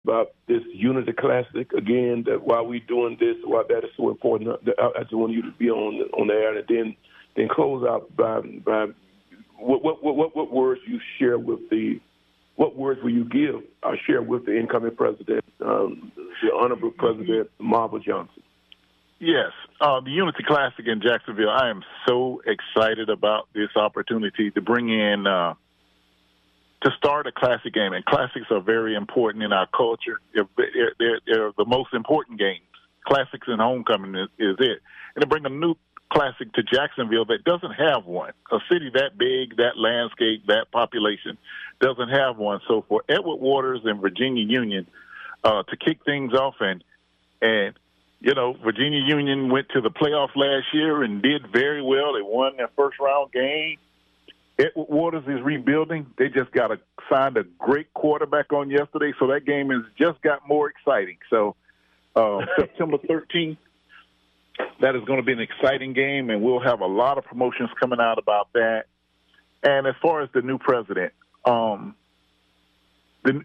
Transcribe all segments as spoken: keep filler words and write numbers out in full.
about this Unity Classic again. That why we doing this, why that is so important. I just want you to be on on the air, and then then close out by by what what what, what words you share with the what words will you give or share with the incoming president, um, the Honorable President Marvel Johnson. Yes, uh, the Unity Classic in Jacksonville. I am so excited about this opportunity to bring in, uh, to start a classic game. And classics are very important in our culture. They're, they're, they're the most important games. Classics and homecoming is, is it. And to bring a new classic to Jacksonville that doesn't have one. A city that big, that landscape, that population doesn't have one. So for Edward Waters and Virginia Union uh, to kick things off and and you know, Virginia Union went to the playoffs last year and did very well. They won their first round game. Edward Waters is rebuilding. They just got a, signed a great quarterback on yesterday, so that game has just got more exciting. So uh, September thirteenth, that is going to be an exciting game, and we'll have a lot of promotions coming out about that. And as far as the new president, um, the,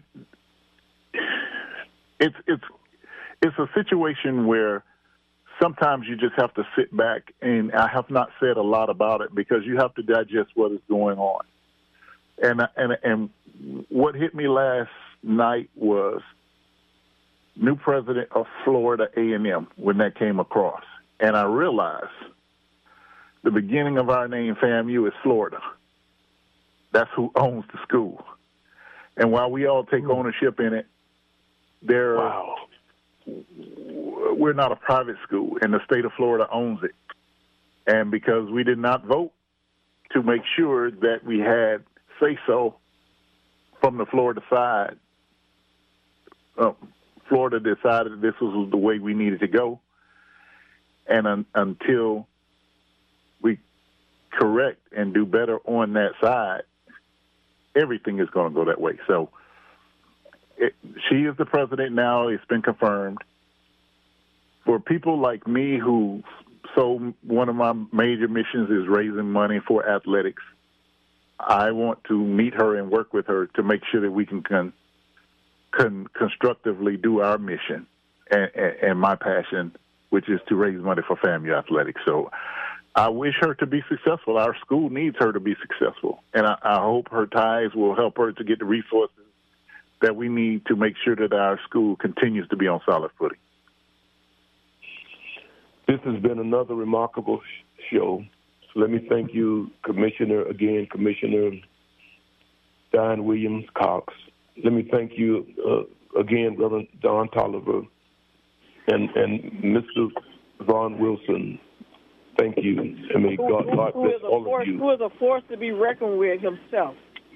it's it's it's a situation where sometimes you just have to sit back, and I have not said a lot about it because you have to digest what is going on. And and and what hit me last night was new president of Florida A and M when that came across. And I realized the beginning of our name, FAMU, is Florida. That's who owns the school. And while we all take ownership in it, there wow. we're not a private school, and the state of Florida owns it. And because we did not vote to make sure that we had say-so from the Florida side, uh, Florida decided this was the way we needed to go. And un- until we correct and do better on that side, everything is going to go that way. So it, she is the president now. It's been confirmed. For people like me who, so one of my major missions is raising money for athletics, I want to meet her and work with her to make sure that we can con, con, constructively do our mission and, and, and my passion, which is to raise money for FAMU athletics. So I wish her to be successful. Our school needs her to be successful, and I, I hope her ties will help her to get the resources that we need to make sure that our school continues to be on solid footing. This has been another remarkable show. So let me thank you, Commissioner, again, Commissioner Diane Williams-Cox. Let me thank you uh, again, Reverend Don Tolliver, and, and Mister Vaughn Wilson. Thank you. And may God, God bless all force, of you. Who is a force to be reckoned with himself.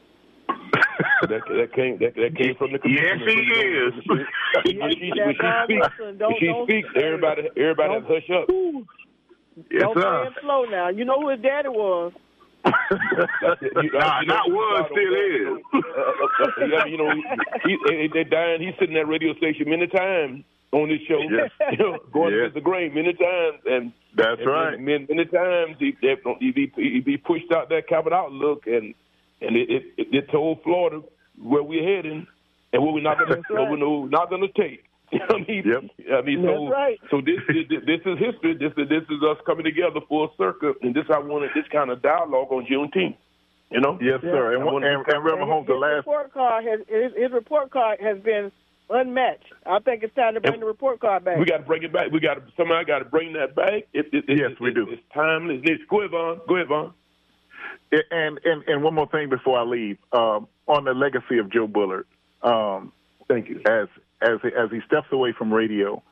that, that came that, that came from the commissioner. Yes, he is. When she, when she, when she speaks, when she speaks everybody, everybody hush up. Yes, don't sir. play it slow now. You know who his daddy was. you, nah, you know, not was, still is. Uh, uh, uh, yeah, you know, he, he, they dying. He's sitting at radio station many times on this show, yes. you know, going yes. against the grain many times, and that's and, right. And many, many times he he, he he be pushed out that capital outlook, and and it it, it, it told Florida where we're heading and what we're not going to right. what we're not going to take. I mean, yep. I mean, so That's right. so this, this this is history. This is this is us coming together full circle, and this I wanted this kind of dialogue on Juneteenth. You know? Yes, yeah. sir. And, and, and, and Reverend Holmes, the last report card has his, his report card has been unmatched. I think it's time to bring and the report card back. We got to bring it back. We got to somebody got to bring that back. It, it, yes, it, we it, do. It's timeless. It's, go ahead, Vaughn. Go ahead, Vaughn. And and and one more thing before I leave, um, on the legacy of Joe Bullard. Um, Thank you. As as as he steps away from radio,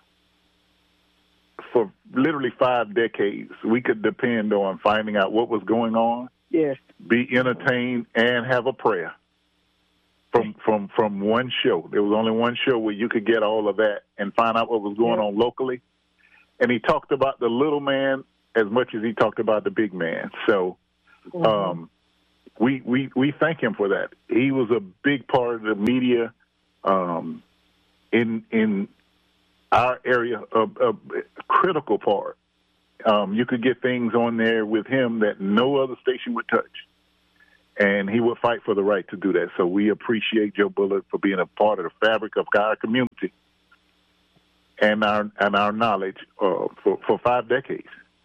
for literally five decades, we could depend on finding out what was going on. Yes. Be entertained and have a prayer from from from one show. There was only one show where you could get all of that and find out what was going yeah. on locally. And he talked about the little man as much as he talked about the big man. So mm-hmm. um, we we we thank him for that. He was a big part of the media um, in in our area, a, a critical part. Um, you could get things on there with him that no other station would touch. and he would fight for the right to do that. So we appreciate Joe Bullard for being a part of the fabric of our community and our and our knowledge uh, for, for five decades.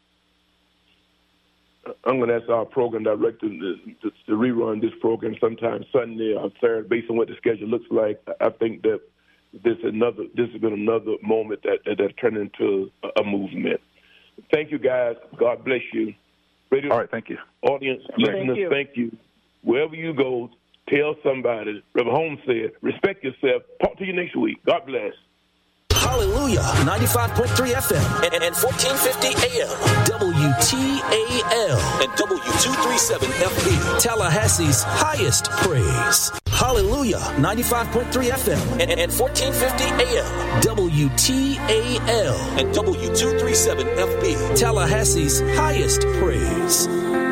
I'm going to ask our program director to, to, to rerun this program sometime Sunday or Saturday based on what the schedule looks like. I think that this another this has been another moment that that, that turned into a, a movement. Thank you, guys. God bless you. Radio All right, thank you. Audience, listeners, thank you. thank you. Wherever you go, tell somebody. Reverend Holmes said, respect yourself. Talk to you next week. God bless. Hallelujah, ninety-five point three F M and, and fourteen fifty A M, W T A L and W two thirty-seven F B, Tallahassee's highest praise. Hallelujah, ninety-five point three F M and, and fourteen fifty A M, W T A L and W two thirty-seven F B, Tallahassee's highest praise.